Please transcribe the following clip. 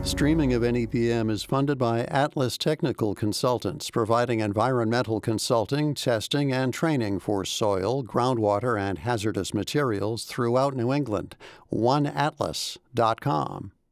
Streaming of NEPM is funded by Atlas Technical Consultants, providing environmental consulting, testing, and training for soil, groundwater, and hazardous materials throughout New England. OneAtlas.com.